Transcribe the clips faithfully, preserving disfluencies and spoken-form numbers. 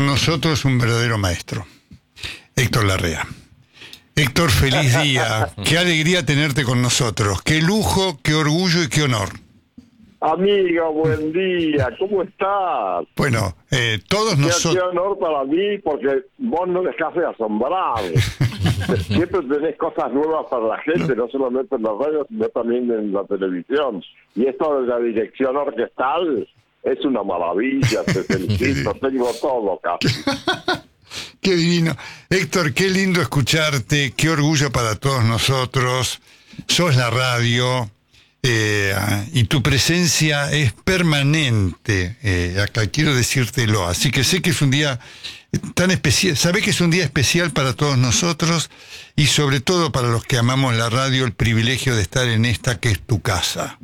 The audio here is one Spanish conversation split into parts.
con nosotros un verdadero maestro, Héctor Larrea. Héctor, feliz día. Qué alegría tenerte con nosotros. Qué lujo, qué orgullo y qué honor. Amigo, buen día. ¿Cómo estás? Bueno, eh, todos nosotros... Qué honor para mí, porque vos no dejás de asombrar. Siempre tenés cosas nuevas para la gente, no solamente en la radio, sino también en la televisión. Y esto de la dirección orquestal es una maravilla, te felicito, tengo todo casi. Qué divino. Héctor, qué lindo escucharte, qué orgullo para todos nosotros. Sos la radio eh, y tu presencia es permanente. Eh, acá quiero decírtelo. Así que sé que es un día tan especial. Sabés que es un día especial para todos nosotros y sobre todo para los que amamos la radio, el privilegio de estar en esta que es tu casa.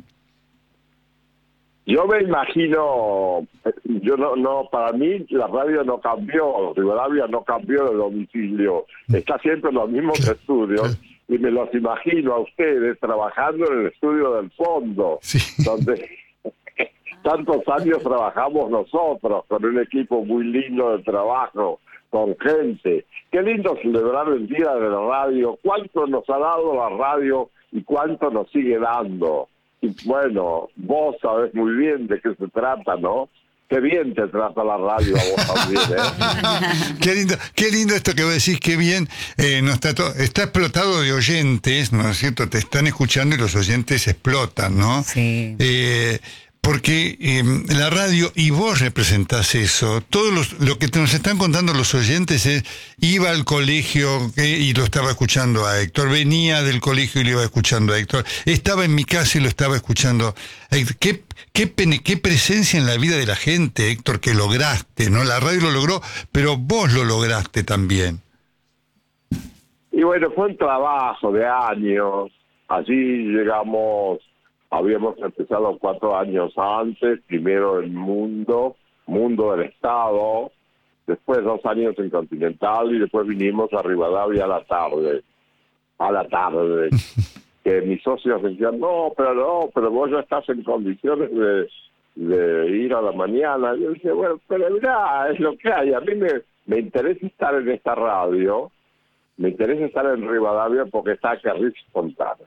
Yo me imagino, yo no, no, para mí la radio no cambió, Rivadavia no cambió de domicilio, está siempre en los mismos estudios, y me los imagino a ustedes trabajando en el estudio del fondo, sí, donde tantos años trabajamos nosotros, con un equipo muy lindo de trabajo, con gente. Qué lindo celebrar el Día de la Radio, cuánto nos ha dado la radio y cuánto nos sigue dando. Y bueno, vos sabés muy bien de qué se trata, ¿no? Qué bien te trata la radio a vos también, ¿eh? Qué lindo, qué lindo esto que vos decís, qué bien. Eh, no está, to- está explotado de oyentes, ¿no es cierto? Te están escuchando y los oyentes explotan, ¿no? Sí. Eh, porque eh, la radio, y vos representás eso, todo los, lo que te nos están contando los oyentes es, iba al colegio eh, y lo estaba escuchando a Héctor, venía del colegio y lo iba escuchando a Héctor, estaba en mi casa y lo estaba escuchando a Héctor. ¿Qué, qué, pene, qué presencia en la vida de la gente, Héctor, que lograste, ¿no? La radio lo logró, pero vos lo lograste también. Y bueno, fue un trabajo de años, allí llegamos... Habíamos empezado cuatro años antes, primero en Mundo, Mundo del Estado, después dos años en Continental y después vinimos a Rivadavia a la tarde, a la tarde. Que mis socios decían, no, pero no, pero vos ya estás en condiciones de, de ir a la mañana. Y yo decía, bueno, pero mirá, es lo que hay. A mí me, me interesa estar en esta radio, me interesa estar en Rivadavia porque está Carriz Fontana.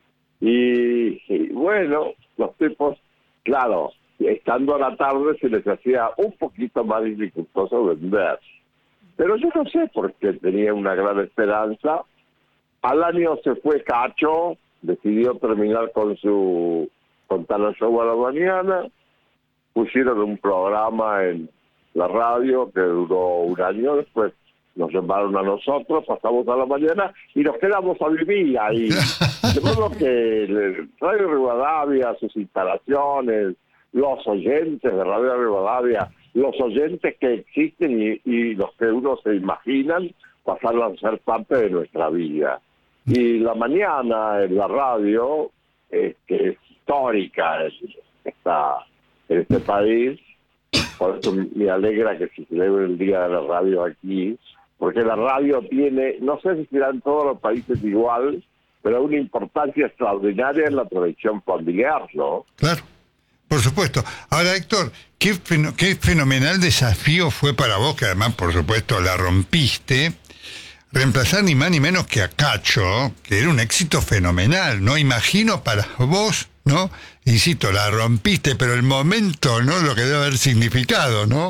Y, y bueno, los tipos, claro, estando a la tarde se les hacía un poquito más dificultoso vender. Pero yo no sé por qué tenía una gran esperanza. Al año se fue Cacho, decidió terminar con su Fontana Show a la mañana, pusieron un programa en la radio que duró un año, después nos llamaron a nosotros, pasamos a la mañana y nos quedamos a vivir ahí. De modo que Radio Rivadavia, sus instalaciones, los oyentes de Radio Rivadavia, los oyentes que existen y, y los que uno se imaginan, pasaron a ser parte de nuestra vida. Y la mañana en la radio, eh, que es histórica en, esta, en este país, por eso me alegra que se celebre el Día de la Radio aquí, porque la radio tiene, no sé si será en todos los países igual, pero una importancia extraordinaria en la tradición familiar, ¿no? Claro, por supuesto. Ahora, Héctor, qué, fen- qué fenomenal desafío fue para vos, que además, por supuesto, la rompiste, reemplazar ni más ni menos que a Cacho, que era un éxito fenomenal, ¿no? Imagino para vos, ¿no? Insisto, la rompiste, pero el momento, ¿no? Lo que debe haber significado, ¿no?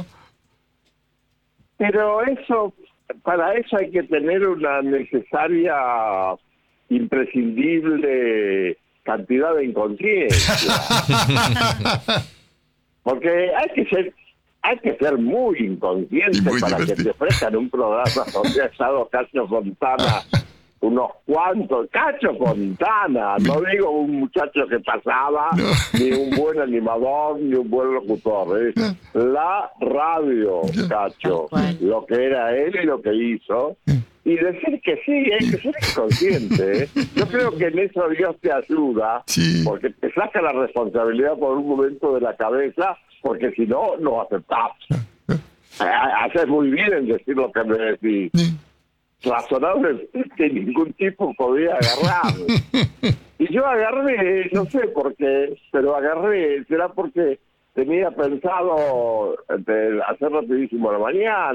Pero eso, para eso hay que tener una necesaria, imprescindible cantidad de inconsciencia. Porque hay que ser hay que ser muy inconsciente muy para divertido. que te ofrezcan un programa donde ha estado Cacho Fontana, unos cuantos, Cacho Fontana, no digo un muchacho que pasaba, no. ni un buen animador, ni un buen locutor, es la radio, Cacho, lo que era él y lo que hizo. Y decir que sí, hay que ser inconsciente. ¿eh? Yo creo que en eso Dios te ayuda, Sí. porque te saca la responsabilidad por un momento de la cabeza, porque si no, no aceptás. Haces muy bien en decir lo que me decís. Razonable que ningún tipo podía agarrar. Y yo agarré, no sé por qué, pero agarré, será porque tenía pensado de hacer rapidísimo a la mañana.